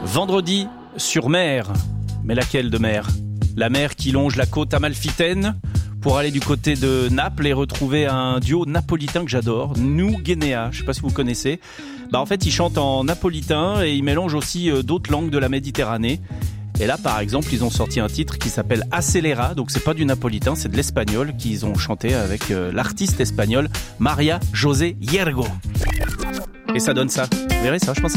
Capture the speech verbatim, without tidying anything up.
Vendredi sur mer. Mais laquelle de mer ? La mer qui longe la côte amalfitaine pour aller du côté de Naples et retrouver un duo napolitain que j'adore, New Guinea. Je sais pas si vous connaissez. Bah en fait, ils chantent en napolitain et ils mélangent aussi d'autres langues de la Méditerranée. Et là, par exemple, ils ont sorti un titre qui s'appelle Acelera. Donc c'est pas du napolitain, c'est de l'espagnol qu'ils ont chanté avec euh, l'artiste espagnol Maria José Hiergo. Et ça donne ça. Vous verrez ça, je pense.